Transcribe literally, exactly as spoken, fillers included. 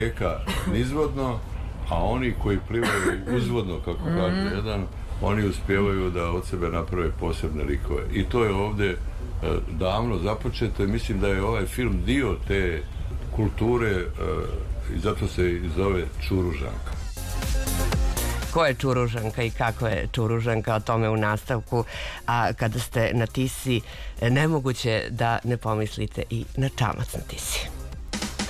rijeka nizvodno, a oni koji plivaju uzvodno, kako kaže jedan, oni uspijevaju da od sebe naprave posebne likove. I to je ovdje davno započeto i mislim da je ovaj film dio te kulture i zato se i zove Čuružanka. Ko je Čuružanka i kako je Čuružanka, o tome u nastavku. A kada ste na Tisi, nemoguće da ne pomislite i na čamac na Tisi.